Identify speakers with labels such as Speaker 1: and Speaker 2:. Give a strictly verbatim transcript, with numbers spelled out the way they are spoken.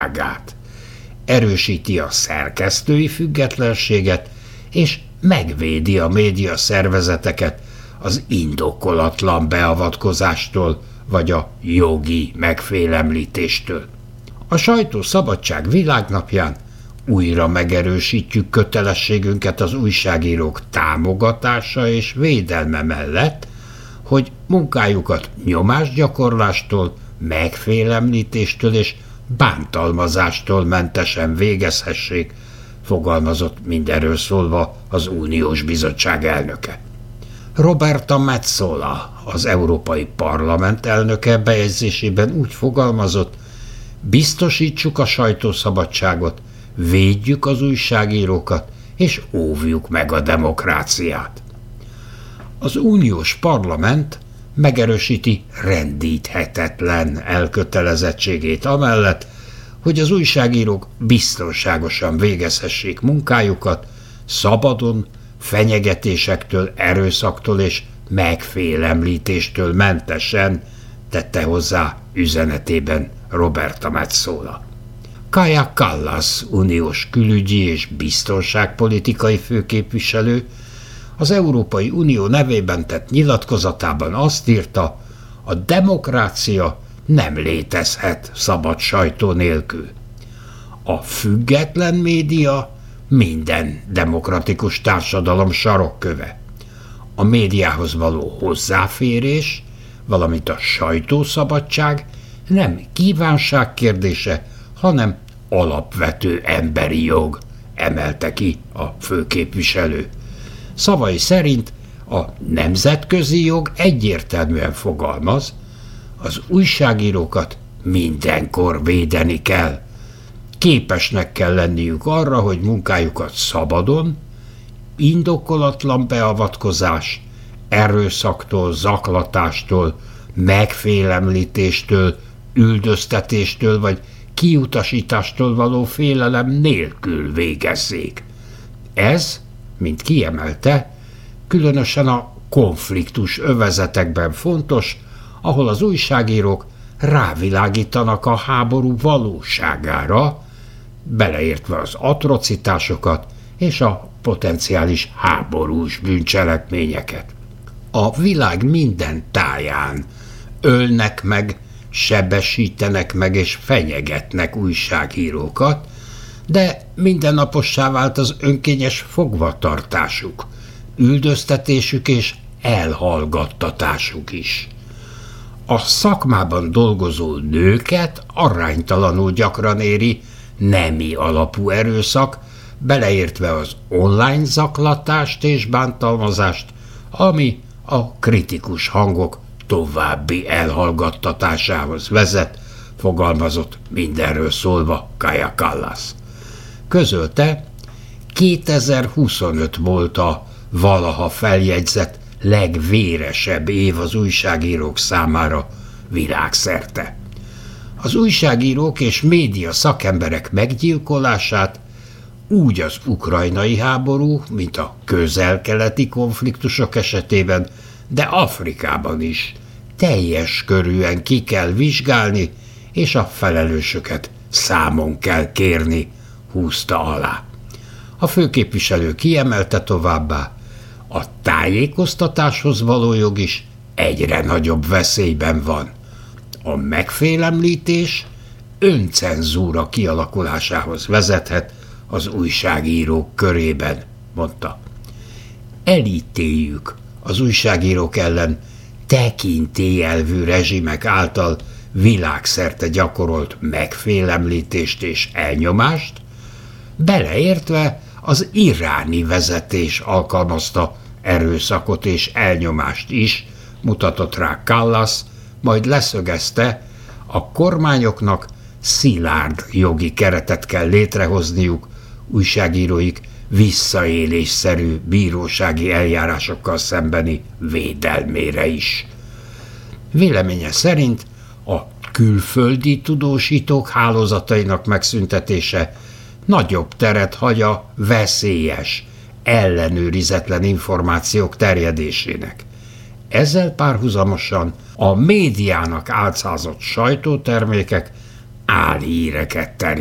Speaker 1: át. Erősíti a szerkesztői függetlenséget, és megvédi a média szervezeteket az indokolatlan beavatkozástól vagy a jogi megfélemlítéstől. A Sajtószabadság világnapján újra megerősítjük kötelességünket az újságírók támogatása és védelme mellett, hogy munkájukat nyomásgyakorlástól, megfélemlítéstől és bántalmazástól mentesen végezhessék, fogalmazott mindenről szólva az Uniós Bizottság elnöke. Roberta Metsola, az Európai Parlament elnöke bejegyzésében úgy fogalmazott: biztosítsuk a sajtószabadságot, védjük az újságírókat, és óvjuk meg a demokráciát. Az Uniós Parlament megerősíti rendíthetetlen elkötelezettségét amellett, hogy az újságírók biztonságosan végezhessék munkájukat, szabadon, fenyegetésektől, erőszaktól és megfélemlítéstől mentesen, tette hozzá üzenetében Roberta Metsola. Kaja Kallas uniós külügyi és biztonságpolitikai főképviselő az Európai Unió nevében tett nyilatkozatában azt írta: a demokrácia nem létezhet szabad sajtó nélkül. A független média minden demokratikus társadalom sarokköve. A médiához való hozzáférés, valamint a sajtószabadság nem kívánság kérdése, hanem alapvető emberi jog, emelte ki a főképviselő. Szavai szerint a nemzetközi jog egyértelműen fogalmaz, az újságírókat mindenkor védeni kell. Képesnek kell lenniük arra, hogy munkájukat szabadon, indokolatlan beavatkozás, erőszaktól, zaklatástól, megfélemlítéstől, üldöztetéstől vagy kiutasítástól való félelem nélkül végezzék. Ez, mint kiemelte, különösen a konfliktus övezetekben fontos, ahol az újságírók rávilágítanak a háború valóságára, beleértve az atrocitásokat és a potenciális háborús bűncselekményeket. A világ minden táján ölnek meg, sebesítenek meg és fenyegetnek újságírókat, de mindennapossá vált az önkényes fogvatartásuk, üldöztetésük és elhallgattatásuk is. A szakmában dolgozó nőket aránytalanul gyakran éri nemi alapú erőszak, beleértve az online zaklatást és bántalmazást, ami a kritikus hangok további elhallgattatásához vezet, fogalmazott mindenről szólva Kaja Kallas. Közölte, kétezer-huszonöt volt a valaha feljegyzett legvéresebb év az újságírók számára világszerte. Az újságírók és média szakemberek meggyilkolását úgy az ukrajnai háború, mint a közel-keleti konfliktusok esetében, de Afrikában is teljes körűen ki kell vizsgálni, és a felelősöket számon kell kérni, húzta alá. A főképviselő kiemelte továbbá, a tájékoztatáshoz való jog is egyre nagyobb veszélyben van. A megfélemlítés öncenzúra kialakulásához vezethet az újságírók körében, mondta. Elítéljük az újságírók ellen tekintélyelvű rezsimek által világszerte gyakorolt megfélemlítést és elnyomást, beleértve az iráni vezetés alkalmazta erőszakot és elnyomást is, mutatott rá Kallas, majd leszögezte, a kormányoknak szilárd jogi keretet kell létrehozniuk újságíróik visszaélésszerű bírósági eljárásokkal szembeni védelmére is. Véleménye szerint a külföldi tudósítók hálózatainak megszüntetése nagyobb teret hagy a veszélyes, ellenőrizetlen információk terjedésének. Ezzel párhuzamosan a médiának álcázott sajtótermékek álhíreket terjesztett.